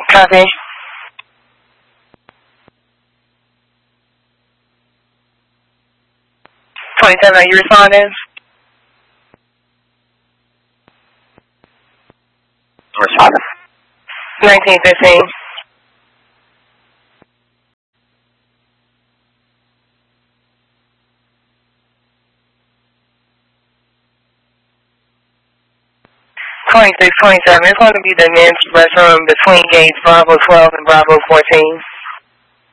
Copy. 27, are you responding? Responding. 1915. It's going to be the men's restroom between gates Bravo 12 and Bravo 14.